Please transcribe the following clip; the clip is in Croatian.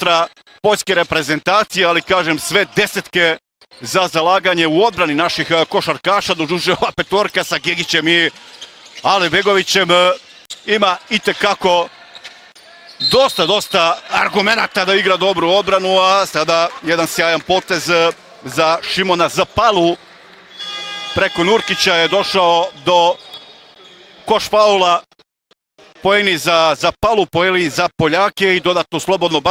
kontra poljske reprezentacije, ali kažem sve desetke za zalaganje u odbrani naših košarkaša. Doduše ova petorka sa Gegićem i Alibegovićem ima itekako dosta argumenata da igra dobru odbranu, a sada jedan sjajan potez za Šimona Zapalu. Preko Nurkića je došao do koš faula. Poeni za Zapalu, poeni za Poljake i dodatno slobodno